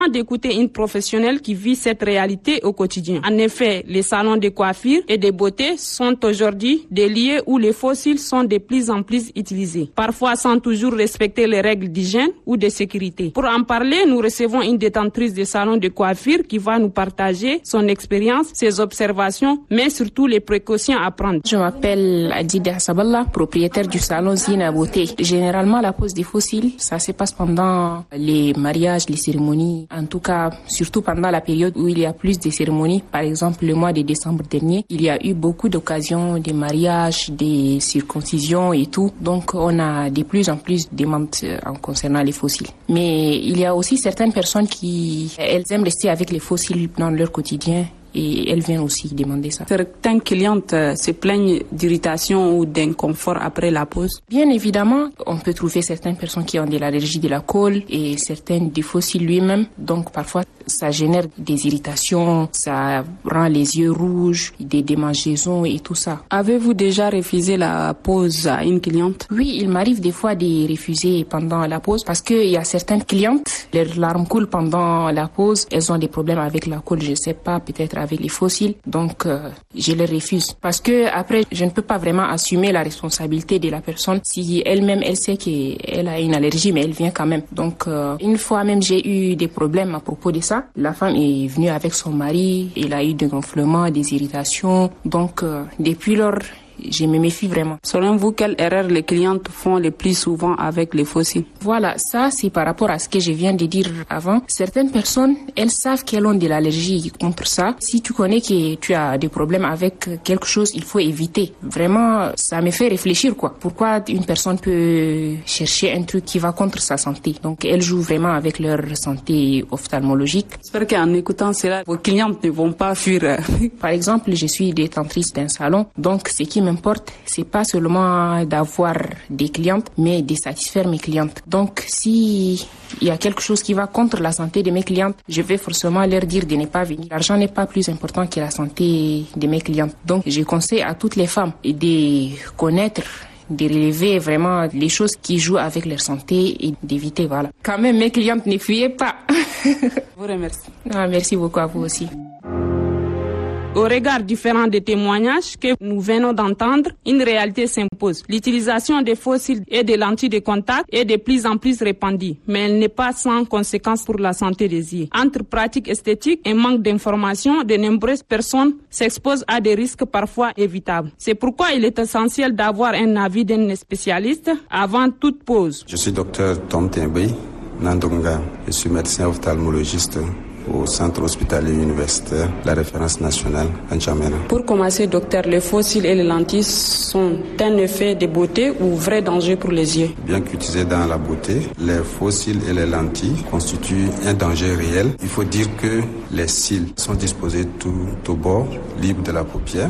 d'écouter une professionnelle qui vit cette réalité au quotidien. En effet, les salons de coiffure et de beauté sont aujourd'hui des lieux où les fossiles sont de plus en plus utilisés, parfois sans toujours respecter les règles d'hygiène ou de sécurité. Pour en parler, nous recevons une détentrice de salon de coiffure qui va nous partager son expérience, ses observations, mais surtout les précautions à prendre. Je m'appelle Adida Saballah, propriétaire du salon Zina Beauté. Généralement, la pose des fossiles, ça se passe pendant les mariages, les cérémonies. En tout cas, surtout pendant la période où il y a plus de cérémonies. Par exemple, le mois de décembre dernier, il y a eu beaucoup d'occasions, des mariages, des circoncisions et tout. Donc, on a de plus en plus de demandes en concernant les fossiles. Mais il y a aussi certaines personnes qui, elles aiment rester avec les fossiles dans leur quotidien. Et elles viennent aussi demander ça. Certaines clientes se plaignent d'irritation ou d'inconfort après la pose. Bien évidemment, on peut trouver certaines personnes qui ont de l'allergie de la colle et certaines du fossile lui-même. Donc parfois, ça génère des irritations, ça rend les yeux rouges, des démangeaisons et tout ça. Avez-vous déjà refusé la pose à une cliente? Oui, il m'arrive des fois de refuser pendant la pose parce qu'il y a certaines clientes, leurs larmes coulent pendant la pose, elles ont des problèmes avec la colle, je sais pas, peut-être avec les fossiles, donc je les refuse parce que après je ne peux pas vraiment assumer la responsabilité de la personne si elle-même elle sait qu'elle a une allergie mais elle vient quand même. Donc une fois même j'ai eu des problèmes à propos de ça. La femme est venue avec son mari, elle a eu des gonflements, des irritations, donc depuis lors je me méfie vraiment. Selon vous, quelle erreur les clientes font le plus souvent avec les fossiles? Voilà, ça c'est par rapport à ce que je viens de dire avant. Certaines personnes, elles savent qu'elles ont de l'allergie contre ça. Si tu connais que tu as des problèmes avec quelque chose, il faut éviter. Vraiment, ça me fait réfléchir quoi. Pourquoi une personne peut chercher un truc qui va contre sa santé? Donc elles jouent vraiment avec leur santé ophtalmologique. J'espère qu'en écoutant cela, vos clientes ne vont pas fuir. Par exemple, je suis détentrice d'un salon, donc ce qui m'importe, c'est pas seulement d'avoir des clientes, mais de satisfaire mes clientes. Donc, si il y a quelque chose qui va contre la santé de mes clientes, je vais forcément leur dire de ne pas venir. L'argent n'est pas plus important que la santé de mes clientes. Donc, je conseille à toutes les femmes de connaître, de relever vraiment les choses qui jouent avec leur santé et d'éviter, voilà. Quand même, mes clientes, ne fuyez pas. Je vous remercie. Merci beaucoup à vous aussi. Au regard différent des témoignages que nous venons d'entendre, une réalité s'impose. L'utilisation des fossiles et des lentilles de contact est de plus en plus répandue, mais elle n'est pas sans conséquences pour la santé des yeux. Entre pratiques esthétiques et manque d'information, de nombreuses personnes s'exposent à des risques parfois évitables. C'est pourquoi il est essentiel d'avoir un avis d'un spécialiste avant toute pause. Je suis docteur Tom Timbé Nandonga. Je suis médecin ophtalmologiste au centre hospitalier universitaire, la référence nationale à N'Djamena. Pour commencer, docteur, les fossiles et les lentilles sont un effet de beauté ou vrai danger pour les yeux? Bien qu'utilisés dans la beauté, les fossiles et les lentilles constituent un danger réel. Il faut dire que les cils sont disposés tout au bord, libre de la paupière,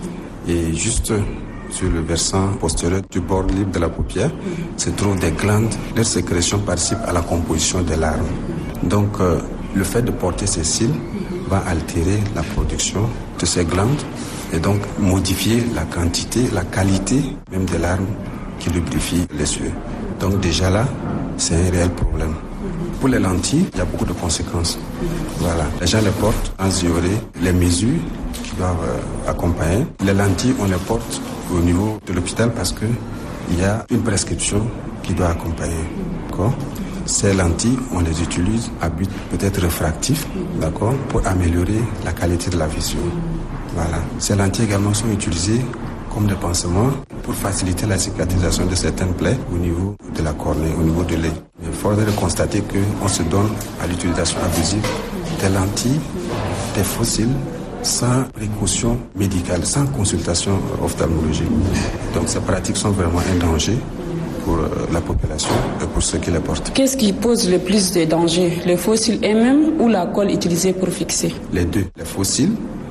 et juste sur le versant postérieur du bord libre de la paupière se trouvent des glandes. Leur sécrétion participe à la composition des larmes. Donc, le fait de porter ces cils va altérer la production de ces glandes et donc modifier la quantité, la qualité même des larmes qui lubrifient les yeux. Donc déjà là, c'est un réel problème. Pour les lentilles, il y a beaucoup de conséquences. Voilà. Les gens les portent sans ignorer les mesures qui doivent accompagner. Les lentilles, on les porte au niveau de l'hôpital parce qu'il y a une prescription qui doit accompagner. D'accord ? Ces lentilles, on les utilise à but peut-être réfractif, d'accord, pour améliorer la qualité de la vision. Voilà. Ces lentilles également sont utilisées comme des pansements pour faciliter la cicatrisation de certaines plaies au niveau de la cornée, au niveau de l'œil. Il faudrait constater qu'on se donne à l'utilisation abusive des lentilles, des fossiles, sans précaution médicale, sans consultation ophtalmologique. Donc ces pratiques sont vraiment un danger pour la population et pour ceux qui les portent. Qu'est-ce qui pose le plus de danger, les fossiles eux-mêmes ou la colle utilisée pour fixer? Les deux, les fossiles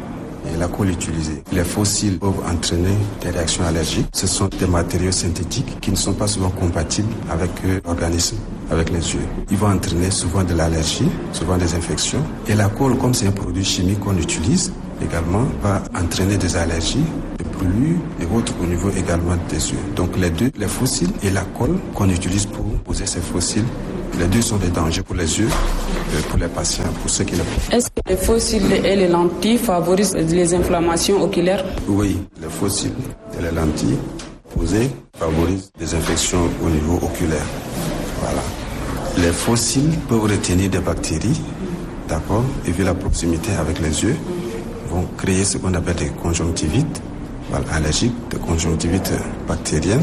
et la colle utilisée. Les fossiles peuvent entraîner des réactions allergiques. Ce sont des matériaux synthétiques qui ne sont pas souvent compatibles avec l'organisme, avec les yeux. Ils vont entraîner souvent de l'allergie, souvent des infections. Et la colle, comme c'est un produit chimique qu'on utilise, également va entraîner des allergies, des brûlures et autres au niveau également des yeux. Donc les deux, les fossiles et la colle qu'on utilise pour poser ces fossiles Les deux sont des dangers pour les yeux, pour les patients, pour ceux qui le portent. Est-ce que les faux cils et les lentilles favorisent les inflammations oculaires? Oui, les faux cils et les lentilles posées favorisent les infections au niveau oculaire. Voilà. Les faux cils peuvent retenir des bactéries, d'accord, et vu la proximité avec les yeux, vont créer ce qu'on appelle des conjonctivites allergiques, des conjonctivites bactériennes,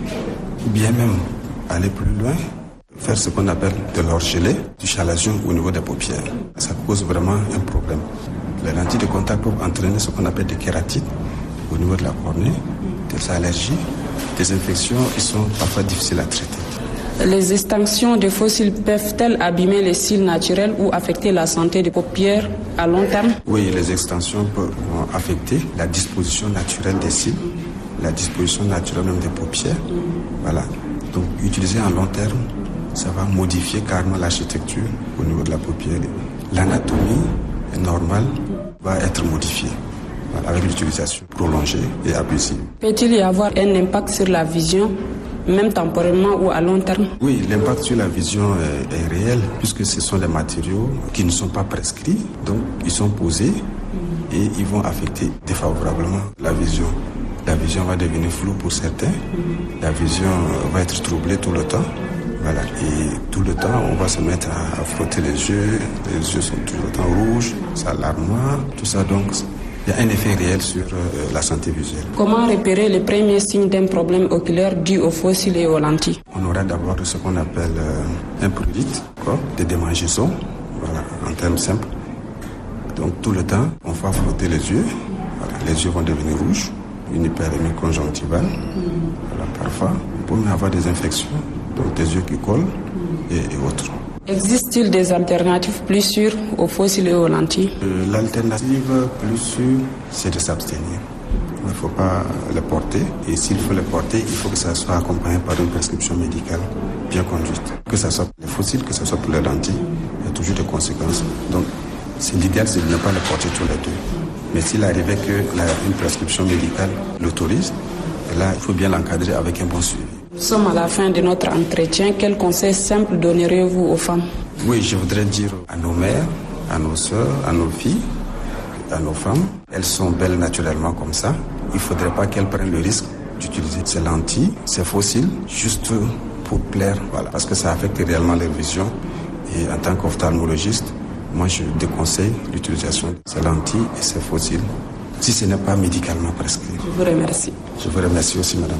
ou bien même aller plus loin, faire ce qu'on appelle de l'orgelée, du chalazion au niveau des paupières. Ça cause vraiment un problème. Les lentilles de contact peuvent entraîner ce qu'on appelle des kératites au niveau de la cornée, des allergies, des infections qui sont parfois difficiles à traiter. Les extinctions des faux cils peuvent-elles abîmer les cils naturels ou affecter la santé des paupières à long terme? Oui, les extensions peuvent affecter la disposition naturelle des cils, la disposition naturelle même des paupières. Voilà. Donc, utiliser en long terme, ça va modifier carrément l'architecture au niveau de la paupière. L'anatomie normale va être modifiée avec l'utilisation prolongée et abusive. Peut-il y avoir un impact sur la vision, même temporairement ou à long terme? Oui, l'impact sur la vision est réel puisque ce sont des matériaux qui ne sont pas prescrits, donc ils sont posés et ils vont affecter défavorablement la vision. La vision va devenir floue pour certains, la vision va être troublée tout le temps. Voilà. Et tout le temps, on va se mettre à frotter les yeux sont tout le temps rouges, ça larmoie, tout ça, donc il y a un effet réel sur la santé visuelle. Comment repérer les premiers signes d'un problème oculaire dû aux faux cils et aux lentilles? On aura d'abord ce qu'on appelle un prurite, des démangeaisons, voilà, en termes simples. Donc tout le temps, on va frotter les yeux, voilà, les yeux vont devenir rouges, une hyperémie conjonctivale, voilà, parfois on peut même avoir des infections, donc des yeux qui collent et autres. Existe-t-il des alternatives plus sûres aux faux cils et aux lentilles? L'alternative plus sûre, c'est de s'abstenir. Il ne faut pas les porter. Et s'il faut les porter, il faut que ça soit accompagné par une prescription médicale bien conduite. Que ce soit pour les faux cils, que ce soit pour les lentilles, il y a toujours des conséquences. Donc, l'idéal, c'est de ne pas les porter tous les deux. Mais s'il arrivait qu'une prescription médicale l'autorise, là, il faut bien l'encadrer avec un bon suivi. Nous sommes à la fin de notre entretien. Quels conseils simples donneriez-vous aux femmes? Oui, je voudrais dire à nos mères, à nos sœurs, à nos filles, à nos femmes, elles sont belles naturellement comme ça. Il ne faudrait pas qu'elles prennent le risque d'utiliser ces lentilles, ces faux cils, juste pour plaire, voilà, parce que ça affecte réellement leur vision. Et en tant qu'ophtalmologiste, moi je déconseille l'utilisation de ces lentilles et ces faux cils, si ce n'est pas médicalement prescrit. Je vous remercie. Je vous remercie aussi, madame.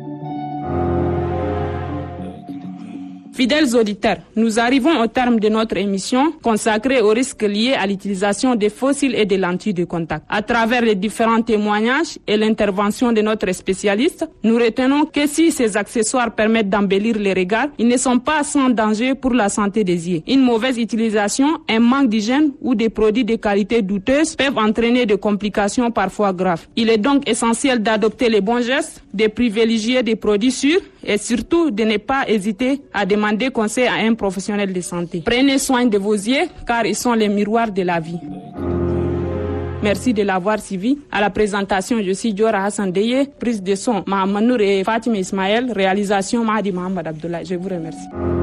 Fidèles auditeurs, nous arrivons au terme de notre émission consacrée aux risques liés à l'utilisation des faux cils et des lentilles de contact. À travers les différents témoignages et l'intervention de notre spécialiste, nous retenons que si ces accessoires permettent d'embellir les regards, ils ne sont pas sans danger pour la santé des yeux. Une mauvaise utilisation, un manque d'hygiène ou des produits de qualité douteuse peuvent entraîner des complications parfois graves. Il est donc essentiel d'adopter les bons gestes, de privilégier des produits sûrs et surtout de ne pas hésiter à demander conseil à un professionnel de santé. Prenez soin de vos yeux car ils sont les miroirs de la vie. Merci de l'avoir suivi. À la présentation, je suis Diora Hassan Deye, prise de son Mahaman Nour et Fatima Ismaël, réalisation Mahdi Mohamed Abdullah. Je vous remercie.